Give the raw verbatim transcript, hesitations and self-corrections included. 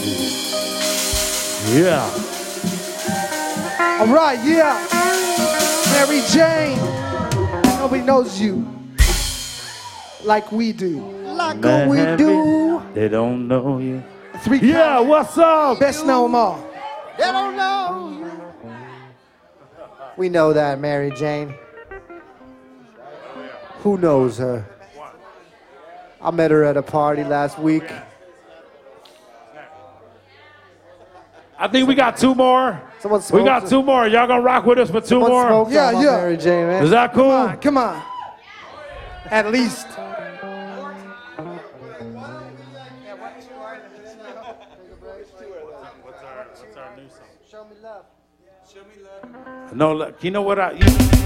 Yeah. All right, yeah. Mary Jane. Nobody knows you like we do. Like what we do. They don't know you. Three Yeah, what's up? Best know them all. They don't know you. We know that, Mary Jane. Who knows her? I met her at a party last week. I think we got two more. Someone We got smoked- two more. Y'all gonna rock with us for two Someone more? smoked Yeah, on my yeah. Mary Jane, man. Is that cool? Come on, come on. At least. Show me love. No, look, you know what I... You,